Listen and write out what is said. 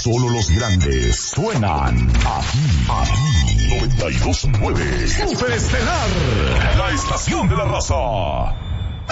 Solo los grandes suenan aquí. 92.9. Superestelar, la estación de la raza.